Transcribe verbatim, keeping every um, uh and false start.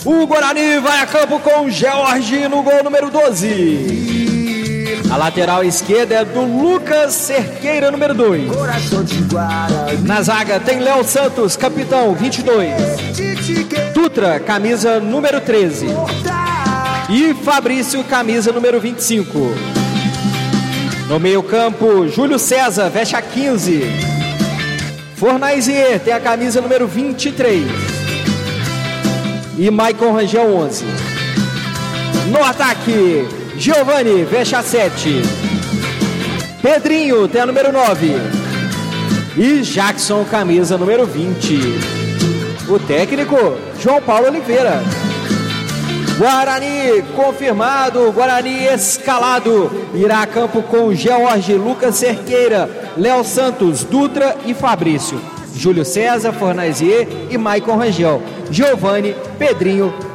O Guarani vai a campo com George no gol número doze. A lateral esquerda é do Lucas Cerqueira, número dois. Na zaga tem Léo Santos, capitão, vinte e dois. Dutra, camisa número treze. E Fabrício, camisa número vinte e cinco. No meio campo, Júlio César, veste a quinze. Fornazier tem a camisa número vinte e três. E Maicon Rangel, onze. No ataque, Giovani, veste a sete. Pedrinho tem a número nove. E Jackson, camisa número vinte. O técnico, João Paulo Oliveira. Guarani confirmado, Guarani escalado. Irá a campo com George, Lucas Cerqueira, Léo Santos, Dutra e Fabrício. Júlio César, Fornazier e Maicon Rangel. Giovani, Pedrinho,